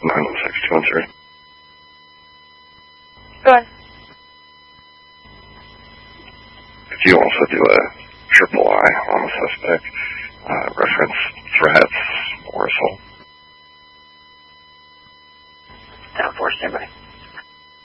916-213. Go ahead. If you also do a triple I on the suspect, reference threats or assault.